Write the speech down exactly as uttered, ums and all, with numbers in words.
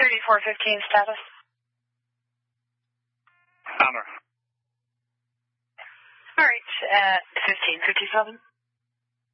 thirty-four fifteen status. Hammer. All right, uh, fifteen fifty-seven.